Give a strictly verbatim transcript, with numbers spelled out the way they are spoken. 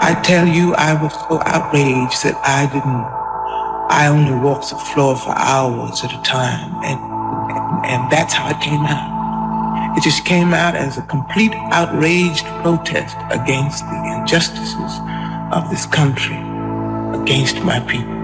I tell you, I was so outraged that I didn't, I only walked the floor for hours at a time, and, and, and that's how it came out. It just came out as a complete outraged protest against the injustices of this country, against my people.